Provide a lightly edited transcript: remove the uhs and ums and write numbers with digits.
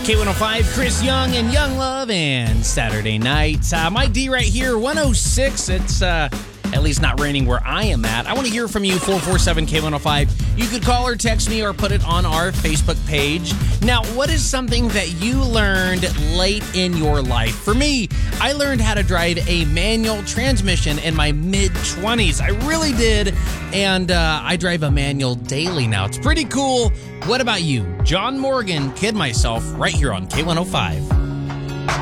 K105, Chris Young and Young Love, and Saturday night. Mike D right here, 106. It's at least not raining where I am at. I want to hear from you, 447-K105. You could call or text me or put it on our Facebook page. Now, what is something that you learned late in your life? For me, I learned how to drive a manual transmission in my mid-20s. I really did, and I drive a manual daily now. It's pretty cool. What about you? John Morgan, Kid Myself, right here on K105.